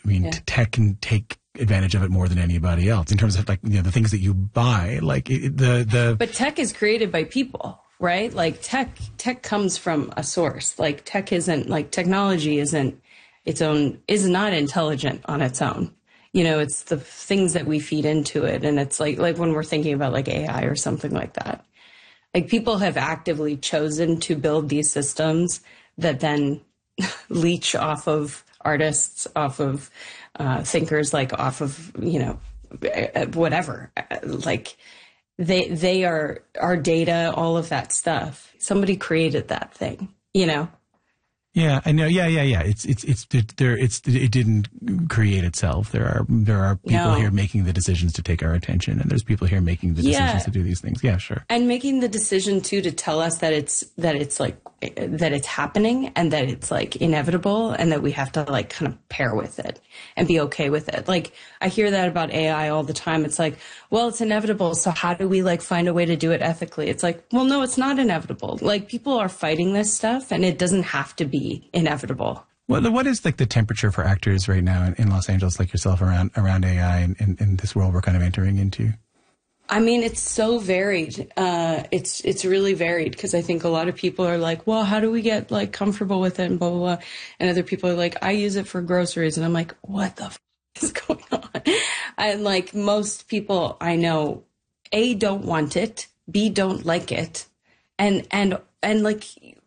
mean, Yeah. tech can take advantage of it more than anybody else in terms of like, the things that you buy, like But tech is created by people, right? Like tech comes from a source. Like technology isn't is not intelligent on its own. It's the things that we feed into it. And it's like when we're thinking about like AI or something like that, like people have actively chosen to build these systems that then leech off of artists, off of thinkers, like off of, whatever, like they are our data, all of that stuff. Somebody created that thing. Yeah, I know. Yeah. It didn't create itself. There are people here making the decisions to take our attention, and there's people here making the decisions to do these things. Yeah, sure. And making the decision too to tell us that it's happening and that it's like inevitable and that we have to like kind of pair with it and be okay with it. Like I hear that about AI all the time. It's like, well, it's inevitable. So how do we like find a way to do it ethically? It's like, well, no, it's not inevitable. Like people are fighting this stuff and it doesn't have to be inevitable. Well, what is like the temperature for actors right now in Los Angeles, like yourself, around AI and this world we're kind of entering into? I mean, it's so varied. It's really varied because I think a lot of people are like, well, how do we get like comfortable with it and blah, blah, blah. And other people are like, I use it for groceries. And I'm like, what the is going on? And like most people I know, A, don't want it, B, don't like it. And like,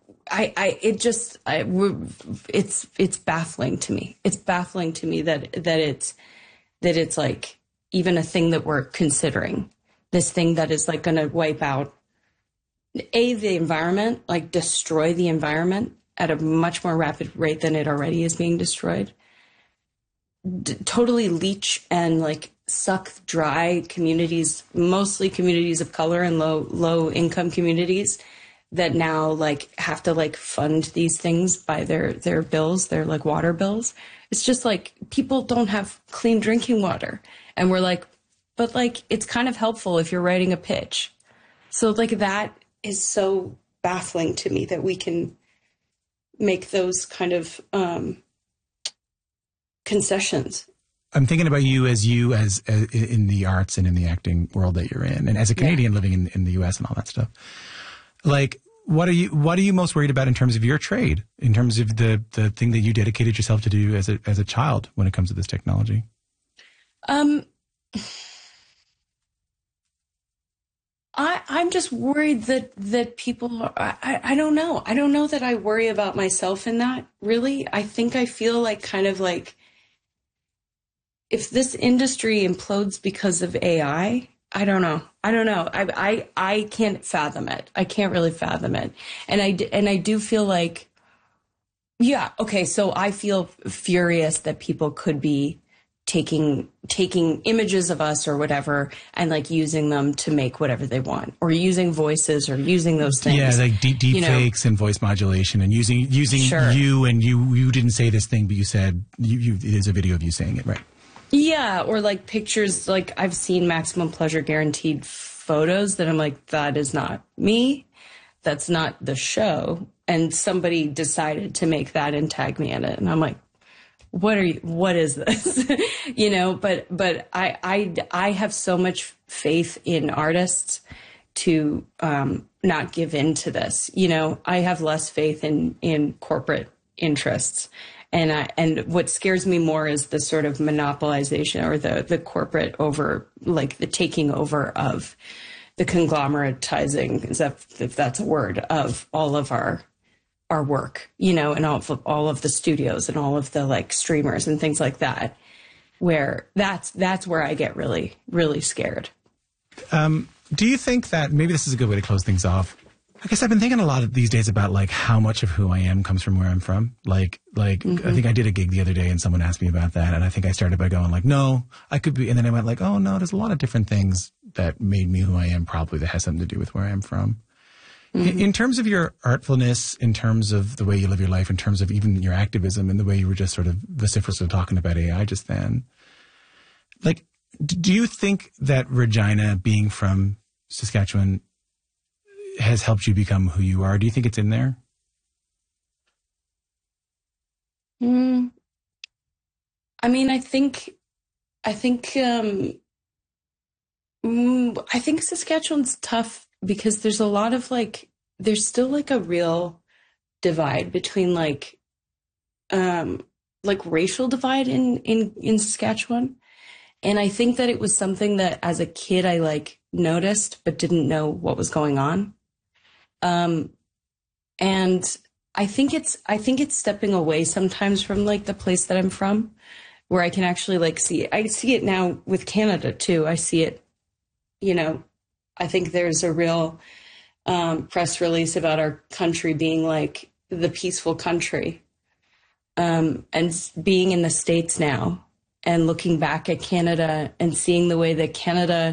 it's baffling to me. It's baffling to me that it's like even a thing that we're considering. This thing that is like going to wipe out the environment, like destroy the environment at a much more rapid rate than it already is being destroyed. Totally leach and like suck dry communities, mostly communities of color and low income communities that now like have to like fund these things by their bills, their like water bills. It's just like people don't have clean drinking water. And we're like, but like, it's kind of helpful if you're writing a pitch. So like that is so baffling to me that we can make those kind of concessions. I'm thinking about you as in the arts and in the acting world that you're in, and as a Canadian living in the US and all that stuff. Like, what are you most worried about in terms of your trade, in terms of the thing that you dedicated yourself to do as a child when it comes to this technology? I'm just worried that people are, I don't know. I don't know that I worry about myself in that, really. I think I feel like kind of like if this industry implodes because of AI, I don't know. I can't fathom it. I can't really fathom it. And I do feel like, yeah, okay, so I feel furious that people could be taking images of us or whatever and like using them to make whatever they want, or using voices or using those things. Yeah, like deep fakes and voice modulation and using Sure. you, and you didn't say this thing, but you said it is a video of you saying it, right? Yeah, or like pictures, like I've seen Maximum Pleasure Guaranteed photos that I'm like, that is not me. That's not the show. And somebody decided to make that and tag me in it. And I'm like, what is this? But I have so much faith in artists to not give in to this. I have less faith in corporate interests. And what scares me more is the sort of monopolization or the corporate over, like the taking over of the conglomeratizing, if that's a word, of all of our work, and all of the studios and all of the like streamers and things like that, where that's where I get really, really scared. Do you think that maybe this is a good way to close things off? I guess I've been thinking a lot of these days about like how much of who I am comes from where I'm from. Like mm-hmm. I think I did a gig the other day and someone asked me about that. And I think I started by going like, no, I could be. And then I went like, oh no, there's a lot of different things that made me who I am, probably that has something to do with where I am from. Mm-hmm. In terms of your artfulness, in terms of the way you live your life, in terms of even your activism and the way you were just sort of vociferously talking about AI just then, like, do you think that Regina, being from Saskatchewan, has helped you become who you are? Do you think it's in there? I mean, I think Saskatchewan's tough because there's a lot of there's still like a real divide between like racial divide in Saskatchewan. And I think that it was something that as a kid I like noticed but didn't know what was going on. And I think it's stepping away sometimes from like the place that I'm from, where I can actually like see it. I see it now with Canada too. I see it, I think there's a real press release about our country being like the peaceful country. And being in the States now and looking back at Canada and seeing the way that Canada,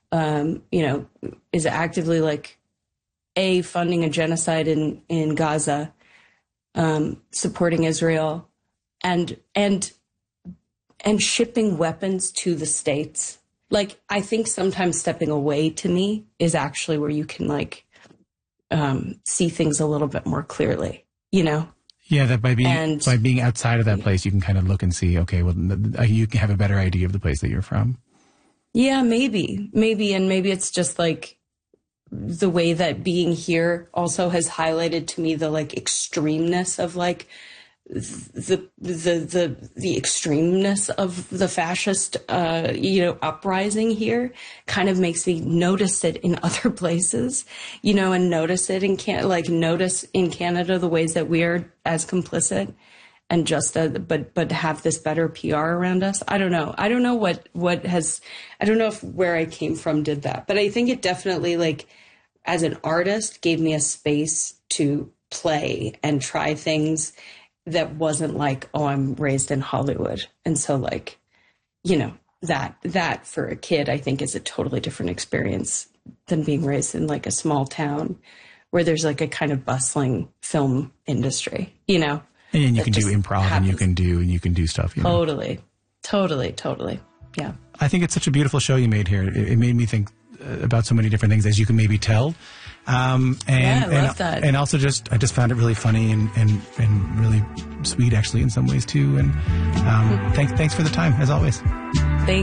is actively like funding a genocide in Gaza, supporting Israel and shipping weapons to the States. Like, I think sometimes stepping away to me is actually where you can like see things a little bit more clearly, Yeah, that by being outside of that place, you can kind of look and see, okay, well, you can have a better idea of the place that you're from. Yeah, maybe. And maybe it's just like the way that being here also has highlighted to me the like extremeness of like the extremeness of the fascist, uprising here kind of makes me notice it in other places, and notice it notice in Canada the ways that we are as complicit and just, but have this better PR around us. I don't know if where I came from did that, but I think it definitely like as an artist gave me a space to play and try things that wasn't like, oh, I'm raised in Hollywood. And so like, that for a kid, I think is a totally different experience than being raised in like a small town where there's like a kind of bustling film industry, And you can do improv happens. and you can do stuff. Totally. Yeah. I think it's such a beautiful show you made here. It made me think about so many different things, as you can maybe tell. I love that. And also I just found it really funny and really sweet actually in some ways too. And thanks for the time as always. Thank